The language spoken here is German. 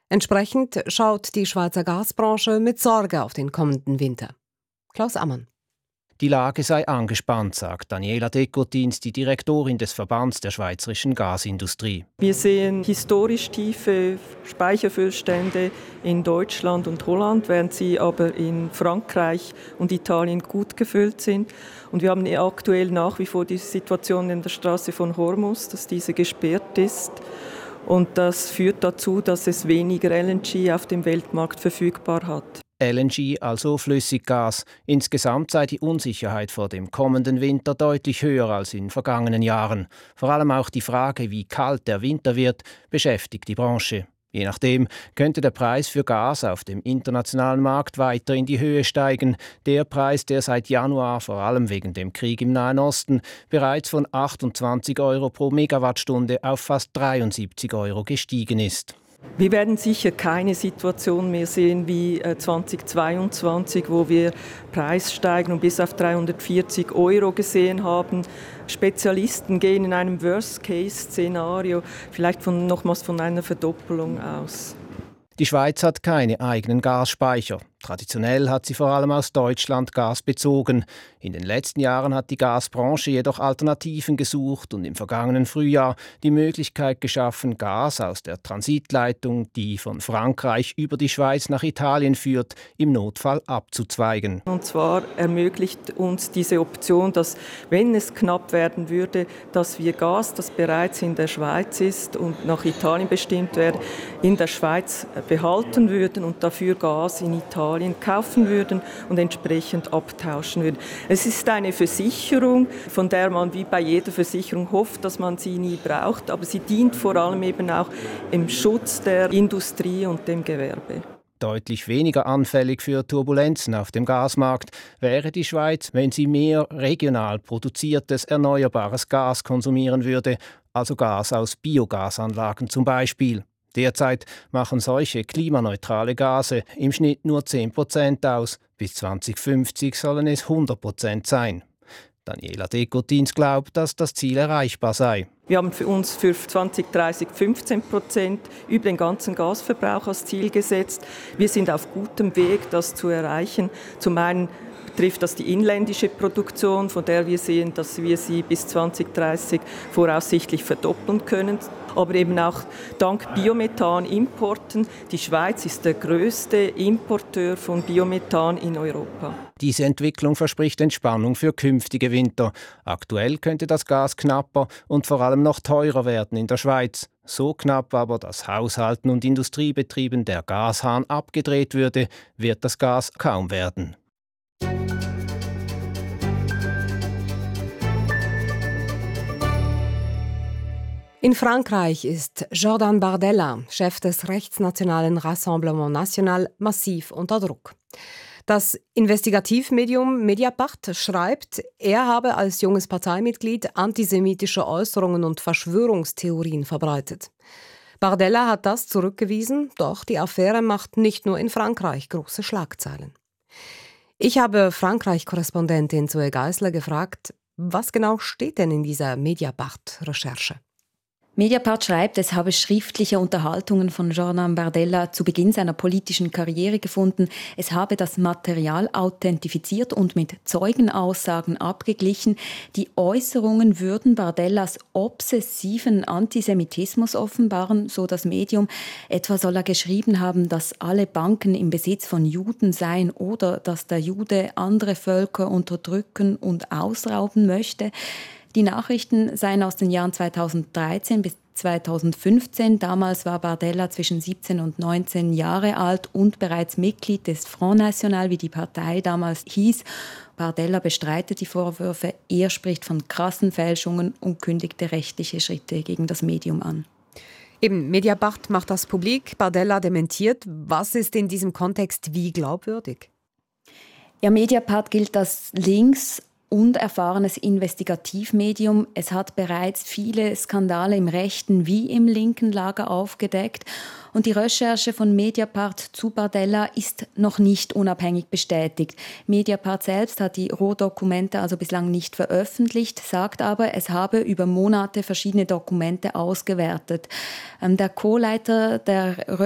Entsprechend schaut die Schweizer Gasbranche mit Sorge auf den kommenden Winter. Klaus Ammann. Die Lage sei angespannt, sagt Daniela Decotins, die Direktorin des Verbands der schweizerischen Gasindustrie. Wir sehen historisch tiefe Speicherfüllstände in Deutschland und Holland, während sie aber in Frankreich und Italien gut gefüllt sind. Und wir haben aktuell nach wie vor die Situation in der Straße von Hormuz, dass diese gesperrt ist. Und das führt dazu, dass es weniger LNG auf dem Weltmarkt verfügbar hat. LNG, also Flüssiggas. Insgesamt sei die Unsicherheit vor dem kommenden Winter deutlich höher als in vergangenen Jahren. Vor allem auch die Frage, wie kalt der Winter wird, beschäftigt die Branche. Je nachdem könnte der Preis für Gas auf dem internationalen Markt weiter in die Höhe steigen. Der Preis, der seit Januar, vor allem wegen dem Krieg im Nahen Osten, bereits von 28 € pro Megawattstunde auf fast 73 € gestiegen ist. Wir werden sicher keine Situation mehr sehen wie 2022, wo wir Preissteigerungen bis auf 340 € gesehen haben. Spezialisten gehen in einem Worst-Case-Szenario vielleicht nochmals von einer Verdoppelung aus. Die Schweiz hat keine eigenen Gasspeicher. Traditionell hat sie vor allem aus Deutschland Gas bezogen. In den letzten Jahren hat die Gasbranche jedoch Alternativen gesucht und im vergangenen Frühjahr die Möglichkeit geschaffen, Gas aus der Transitleitung, die von Frankreich über die Schweiz nach Italien führt, im Notfall abzuzweigen. Und zwar ermöglicht uns diese Option, dass, wenn es knapp werden würde, dass wir Gas, das bereits in der Schweiz ist und nach Italien bestimmt wäre, in der Schweiz behalten würden und dafür Gas in Italien kaufen würden und entsprechend abtauschen würden. Es ist eine Versicherung, von der man wie bei jeder Versicherung hofft, dass man sie nie braucht, aber sie dient vor allem eben auch im Schutz der Industrie und dem Gewerbe. Deutlich weniger anfällig für Turbulenzen auf dem Gasmarkt wäre die Schweiz, wenn sie mehr regional produziertes, erneuerbares Gas konsumieren würde, also Gas aus Biogasanlagen zum Beispiel. Derzeit machen solche klimaneutrale Gase im Schnitt nur 10% aus. Bis 2050 sollen es 100% sein. Daniela Decotins glaubt, dass das Ziel erreichbar sei. Wir haben für uns für 2030 15% über den ganzen Gasverbrauch als Ziel gesetzt. Wir sind auf gutem Weg, das zu erreichen. Zum einen betrifft das die inländische Produktion, von der wir sehen, dass wir sie bis 2030 voraussichtlich verdoppeln können. Aber eben auch dank Biomethan-Importen. Die Schweiz ist der größte Importeur von Biomethan in Europa. Diese Entwicklung verspricht Entspannung für künftige Winter. Aktuell könnte das Gas knapper und vor allem noch teurer werden in der Schweiz. So knapp aber, dass Haushalten und Industriebetrieben der Gashahn abgedreht würde, wird das Gas kaum werden. In Frankreich ist Jordan Bardella, Chef des rechtsnationalen Rassemblement National, massiv unter Druck. Das Investigativmedium Mediapart schreibt, er habe als junges Parteimitglied antisemitische Äußerungen und Verschwörungstheorien verbreitet. Bardella hat das zurückgewiesen, doch die Affäre macht nicht nur in Frankreich große Schlagzeilen. Ich habe Frankreich-Korrespondentin Zoe Geisler gefragt, was genau steht denn in dieser Mediapart-Recherche? Mediapart schreibt, es habe schriftliche Unterhaltungen von Jordan Bardella zu Beginn seiner politischen Karriere gefunden. Es habe das Material authentifiziert und mit Zeugenaussagen abgeglichen. Die Äußerungen würden Bardellas obsessiven Antisemitismus offenbaren, so das Medium. Etwa soll er geschrieben haben, dass alle Banken im Besitz von Juden seien oder dass der Jude andere Völker unterdrücken und ausrauben möchte. Die Nachrichten seien aus den Jahren 2013 bis 2015. Damals war Bardella zwischen 17 und 19 Jahre alt und bereits Mitglied des Front National, wie die Partei damals hieß. Bardella bestreitet die Vorwürfe. Er spricht von krassen Fälschungen und kündigte rechtliche Schritte gegen das Medium an. Eben, Mediapart macht das publik, Bardella dementiert. Was ist in diesem Kontext wie glaubwürdig? Ja, Mediapart gilt als links und erfahrenes Investigativmedium. Es hat bereits viele Skandale im rechten wie im linken Lager aufgedeckt. Und die Recherche von Mediapart zu Bardella ist noch nicht unabhängig bestätigt. Mediapart selbst hat die Rohdokumente also bislang nicht veröffentlicht, sagt aber, es habe über Monate verschiedene Dokumente ausgewertet. Der Co-Leiter der